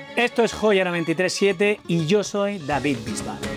Esto es Joya 93.7 y yo soy David Bisbal.